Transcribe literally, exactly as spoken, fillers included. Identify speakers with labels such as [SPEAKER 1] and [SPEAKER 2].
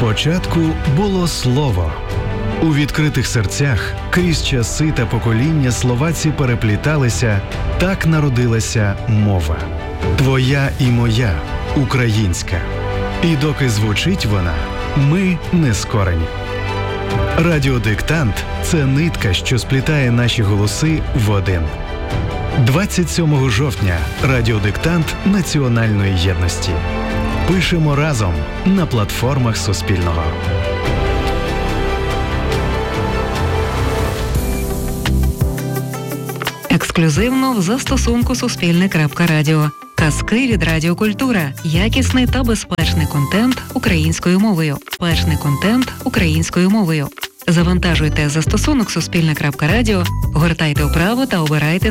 [SPEAKER 1] Спочатку було слово. У відкритих серцях крізь часи та покоління словаці перепліталися, так народилася мова. Твоя і моя, українська. І доки звучить вона, ми не скорені. Радіодиктант – це нитка, що сплітає наші голоси в один. двадцять сьомого жовтня – радіодиктант національної єдності. Пишемо разом на платформах Суспільного.
[SPEAKER 2] Ексклюзивно в застосунку Суспільне.Радіо. Казки від Радіокультура. Якісний та безпечний контент українською мовою. Безпечний контент українською мовою. Завантажуйте застосунок Суспільне.Радіо, гортайте вправо та обирайте